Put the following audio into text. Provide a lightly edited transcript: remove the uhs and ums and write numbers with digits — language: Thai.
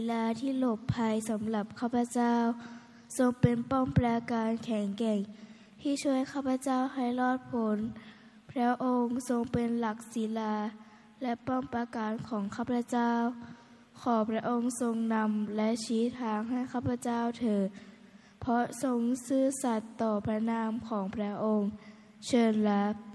ลาที่หลบภัยสำหรับข้าพเจ้าทรงเป็นป้อมปราการแข็งแกร่งที่ช่วยข้าพเจ้าให้รอดพ้นพระองค์ทรงเป็นหลักศิลาและป้อมปราการของข้าพเจ้าขอพระองค์ทรงนำและชี้ทางให้ข้าพเจ้าเถิดเพราะทรงซื่อสัตย์ต่อพระนามของพระองค์เชิญรับ